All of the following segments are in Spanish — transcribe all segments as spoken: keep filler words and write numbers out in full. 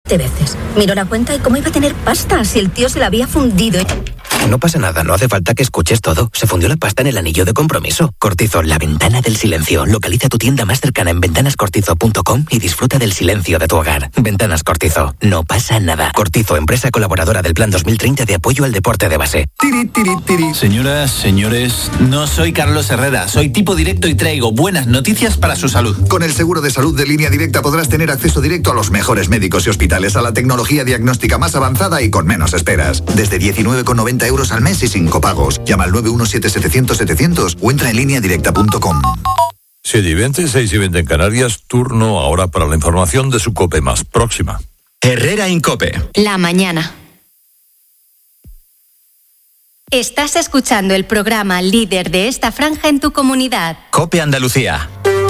veinte veces. Miró la cuenta y cómo iba a tener pasta si el tío se la había fundido. No pasa nada, no hace falta que escuches todo. Se fundió la pasta en el anillo de compromiso. Cortizo, la ventana del silencio. Localiza tu tienda más cercana en ventanas cortizo punto com y disfruta del silencio de tu hogar. Ventanas Cortizo, no pasa nada. Cortizo, empresa colaboradora del Plan dos mil treinta de apoyo al deporte de base. Tiri, tiri, tiri. Señoras, señores, no soy Carlos Herrera, soy tipo directo y traigo buenas noticias para su salud. Con el seguro de salud de Línea Directa podrás tener acceso directo a los mejores médicos y hospitales, a la tecnología diagnóstica más avanzada y con menos esperas. Desde diecinueve con noventa euros al mes y sin copagos. Llama al nueve uno siete setecientos setecientos o entra en línea directa punto com. siete y veinte, seis y veinte en Canarias, turno ahora para la información de su COPE más próxima. Herrera Incope. La mañana. Estás escuchando el programa líder de esta franja en tu comunidad. COPE Andalucía.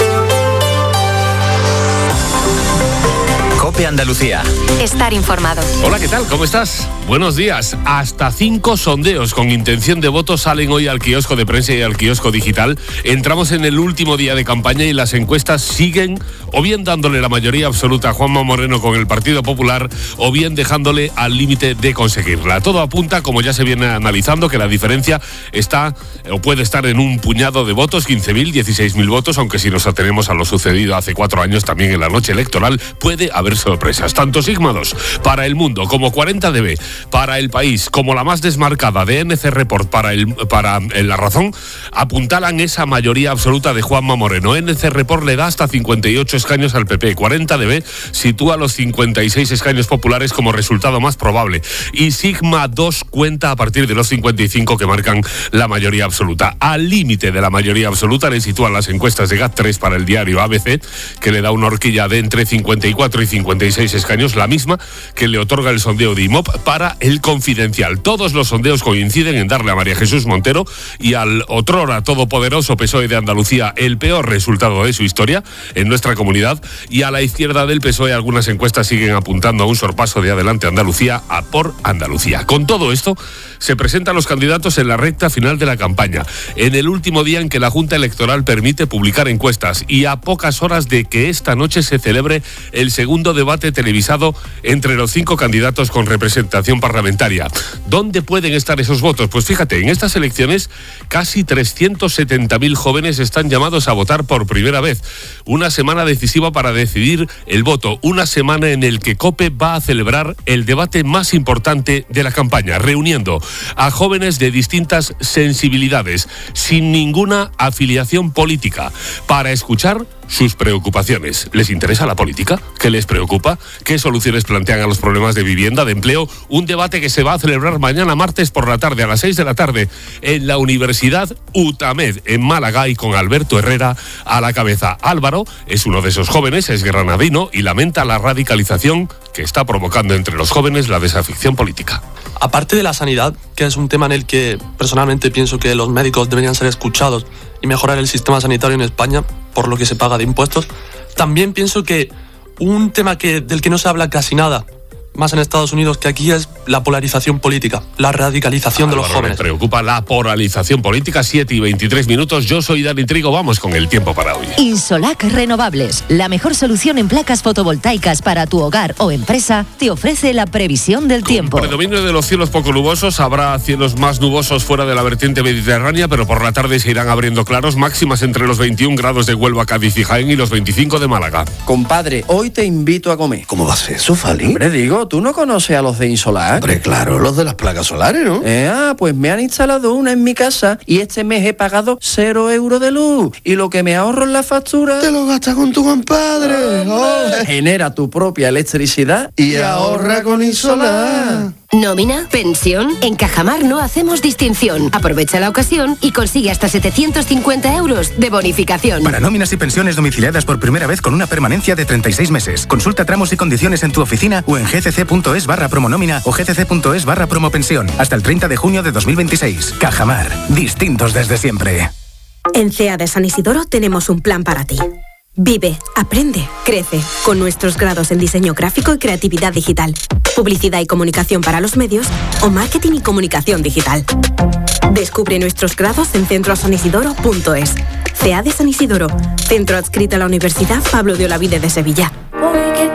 COPE Andalucía. Estar informado. Hola, ¿qué tal? ¿Cómo estás? Buenos días. Hasta cinco sondeos con intención de voto salen hoy al kiosco de prensa y al kiosco digital. Entramos en el último día de campaña y las encuestas siguen o bien dándole la mayoría absoluta a Juanma Moreno con el Partido Popular o bien dejándole al límite de conseguirla. Todo apunta, como ya se viene analizando, que la diferencia está o puede estar en un puñado de votos, quince mil, dieciséis mil votos, aunque si nos atenemos a lo sucedido hace cuatro años también en la noche electoral, puede haber sorpresas. Tanto Sigma dos para El Mundo como cuarenta D B para El País, como la más desmarcada de N C Report para, el, para el La Razón, apuntalan esa mayoría absoluta de Juanma Moreno. N C Report le da hasta cincuenta y ocho escaños al P P, cuarenta D B sitúa los cincuenta y seis escaños populares como resultado más probable y Sigma dos cuenta a partir de los cincuenta y cinco que marcan la mayoría absoluta. Al límite de la mayoría absoluta le sitúan las encuestas de G A T tres para el diario A B C, que le da una horquilla de entre cincuenta y cuatro y cincuenta y seis escaños, la misma que le otorga el sondeo de I M O P para El Confidencial. Todos los sondeos coinciden en darle a María Jesús Montero y al otrora todopoderoso P S O E de Andalucía el peor resultado de su historia en nuestra comunidad, y a la izquierda del P S O E algunas encuestas siguen apuntando a un sorpaso de Adelante Andalucía a Por Andalucía. Con todo esto, se presentan los candidatos en la recta final de la campaña, en el último día en que la Junta Electoral permite publicar encuestas y a pocas horas de que esta noche se celebre el segundo debate televisado entre los cinco candidatos con representación parlamentaria. ¿Dónde pueden estar esos votos? Pues fíjate, en estas elecciones casi trescientos setenta mil jóvenes están llamados a votar por primera vez. Una semana decisiva para decidir el voto, una semana en el que COPE va a celebrar el debate más importante de la campaña, reuniendo a jóvenes de distintas sensibilidades, sin ninguna afiliación política, para escuchar sus preocupaciones. ¿Les interesa la política? ¿Qué les preocupa? ¿Qué soluciones plantean a los problemas de vivienda, de empleo? Un debate que se va a celebrar mañana martes por la tarde, a las seis de la tarde, en la Universidad UTAMED, en Málaga, y con Alberto Herrera a la cabeza. Álvaro es uno de esos jóvenes, es granadino y lamenta la radicalización que está provocando entre los jóvenes la desafección política. Aparte de la sanidad, que es un tema en el que personalmente pienso que los médicos deberían ser escuchados y mejorar el sistema sanitario en España, por lo que se paga de impuestos, también pienso que un tema que, del que no se habla casi nada, más en Estados Unidos que aquí, es la polarización política, la radicalización Álvaro, de los jóvenes. Me preocupa la polarización política. Siete y veintitrés minutos. Yo soy Dani Trigo. Vamos con el tiempo para hoy. Insolac Renovables, la mejor solución en placas fotovoltaicas para tu hogar o empresa, te ofrece la previsión del con tiempo. Predominio de los cielos poco nubosos. Habrá cielos más nubosos fuera de la vertiente mediterránea, pero por la tarde se irán abriendo claros. Máximas entre los veintiún grados de Huelva, Cádiz y Jaén y los veinticinco de Málaga. Compadre, hoy te invito a comer. ¿Cómo va a ser eso, Fali? Hombre, digo, ¿tú no conoces a los de Insolac? Hombre, claro, los de las placas solares, ¿no? Eh, ah, pues me han instalado una en mi casa y este mes he pagado cero euros de luz. Y lo que me ahorro en la factura... Te lo gastas con tu compadre. Oh, genera tu propia electricidad y, y ahorra con Insolac. ¿Nómina? ¿Pensión? En Cajamar no hacemos distinción. Aprovecha la ocasión y consigue hasta setecientos cincuenta euros de bonificación. Para nóminas y pensiones domiciliadas por primera vez con una permanencia de treinta y seis meses. Consulta tramos y condiciones en tu oficina o en gcc.es barra promonómina o gcc.es barra promopensión. Hasta el treinta de junio de dos mil veintiséis. Cajamar. Distintos desde siempre. En C E A de San Isidoro tenemos un plan para ti. Vive, aprende, crece, con nuestros grados en diseño gráfico y creatividad digital, publicidad y comunicación para los medios o marketing y comunicación digital. Descubre nuestros grados en centro san isidoro punto es. C E A de San Isidoro, centro adscrito a la Universidad Pablo de Olavide de Sevilla.